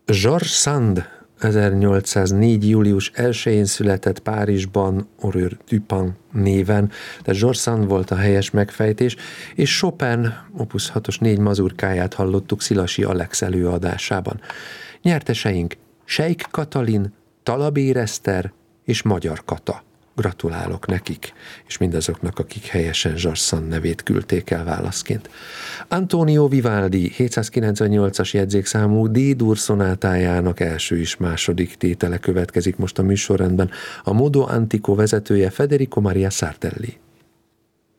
Georges Sand 1804. július 1-én született Párizsban Aurore Dupin néven, tehát Georges Sand volt a helyes megfejtés, és Chopin Opus 6-os 4 mazurkáját hallottuk Szilasi Alex előadásában. Nyerteseink Sejk Katalin, Talabér Eszter és Magyar Kata. Gratulálok nekik, és mindazoknak, akik helyesen Georges Sand nevét küldték el válaszként. Antonio Vivaldi 798-as jegyzékszámú D-dur szonátájának első és második tétele következik most a műsorrendben. A Modo Antico vezetője Federico Maria Sartelli.